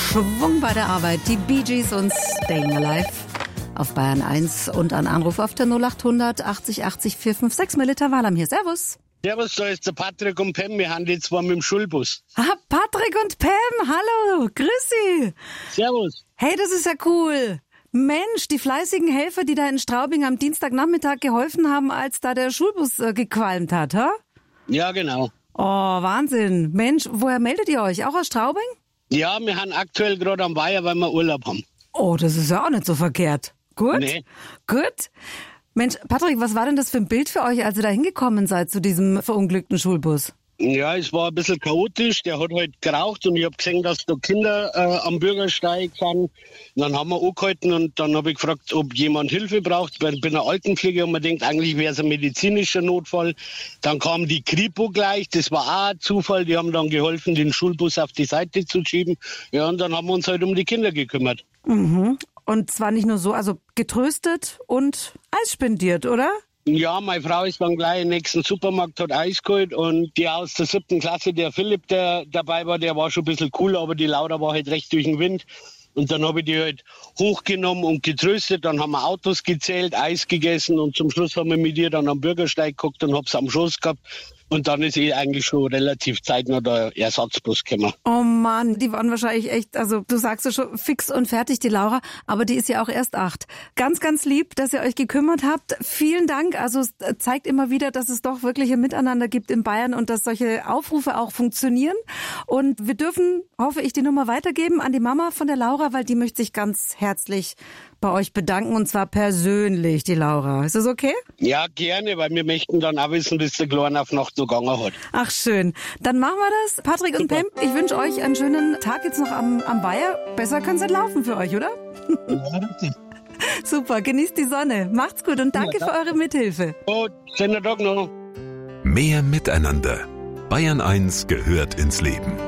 Schwung bei der Arbeit. Die Bee Gees und Staying Alive auf Bayern 1 und ein Anruf auf der 0800 80 80 456. Melita Wahlam hier. Servus. Servus, da ist der Patrick und Pam. Wir haben die zwar mit dem Schulbus. Ah, Patrick und Pam, hallo, grüß Sie. Servus. Hey, das ist ja cool. Mensch, die fleißigen Helfer, die da in Straubing am Dienstagnachmittag geholfen haben, als da der Schulbus gequalmt hat, ha? Ja, genau. Oh, Wahnsinn. Mensch, woher meldet ihr euch? Auch aus Straubing? Ja, wir haben aktuell gerade am Weiher, weil wir Urlaub haben. Oh, das ist ja auch nicht so verkehrt. Gut? Nee. Gut. Mensch, Patrick, was war denn das für ein Bild für euch, als ihr da hingekommen seid zu diesem verunglückten Schulbus? Ja, es war ein bisschen chaotisch. Der hat halt geraucht und ich habe gesehen, dass da Kinder am Bürgersteig sind. Dann haben wir angehalten und dann habe ich gefragt, ob jemand Hilfe braucht. Ich bin ein Altenpfleger und man denkt, eigentlich wäre es ein medizinischer Notfall. Dann kam die Kripo gleich, das war auch ein Zufall. Die haben dann geholfen, den Schulbus auf die Seite zu schieben. Ja, und dann haben wir uns halt um die Kinder gekümmert. Mhm. Und zwar nicht nur so, also getröstet und Eis spendiert, oder? Ja, meine Frau ist dann gleich im nächsten Supermarkt, hat Eis geholt und die aus der 7. Klasse, der Philipp, der dabei war, der war schon ein bisschen cool, aber die Laura war halt recht durch den Wind. Und dann habe ich die halt hochgenommen und getröstet, dann haben wir Autos gezählt, Eis gegessen und zum Schluss haben wir mit ihr dann am Bürgersteig geguckt und hab's am Schoß gehabt. Und dann ist eigentlich schon relativ zeitnah der Ersatzbus gekommen. Oh Mann, die waren wahrscheinlich echt, also du sagst ja schon fix und fertig, die Laura, aber die ist ja auch erst 8. Ganz, ganz lieb, dass ihr euch gekümmert habt. Vielen Dank. Also es zeigt immer wieder, dass es doch wirklich ein Miteinander gibt in Bayern und dass solche Aufrufe auch funktionieren. Und wir dürfen, hoffe ich, die Nummer weitergeben an die Mama von der Laura, weil die möchte sich ganz herzlich bei euch bedanken und zwar persönlich, die Laura. Ist das okay? Ja, gerne, weil wir möchten dann auch wissen, bis der Kleine auf Nacht noch gegangen hat. Ach schön. Dann machen wir das. Patrick und Pam, ich wünsche euch einen schönen Tag jetzt noch am Weiher. Besser kann es nicht laufen für euch, oder? Ja, richtig. Super, genießt die Sonne. Macht's gut und danke für eure Mithilfe. Gut, schönen Tag noch. Mehr Miteinander. Bayern 1 gehört ins Leben.